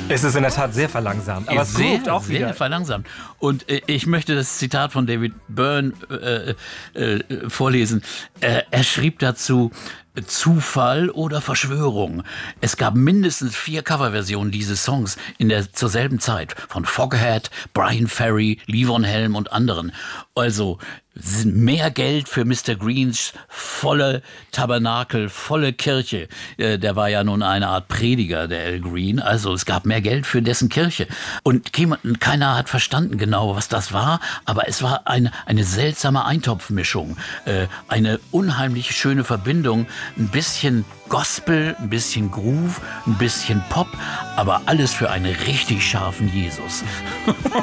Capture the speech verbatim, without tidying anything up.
Es ist in der Tat sehr verlangsamt, aber es sehr, groovt auch wieder. Sehr verlangsamt. Und äh, ich möchte das Zitat von David Byrne äh, äh, vorlesen. Äh, er schrieb dazu: Zufall oder Verschwörung. Es gab mindestens vier Coverversionen dieses Songs in der zur selben Zeit von Foghat, Brian Ferry, Levon Helm und anderen. Also mehr Geld für Mister Greens volle Tabernakel, volle Kirche. Äh, der war ja nun eine Art Prediger, der Al Green. Also es gab mehr Geld für dessen Kirche. Und keiner hat verstanden genau, was das war. Aber es war eine, eine seltsame Eintopfmischung. Äh, eine unheimlich schöne Verbindung. Ein bisschen Gospel, ein bisschen Groove, ein bisschen Pop. Aber alles für einen richtig scharfen Jesus.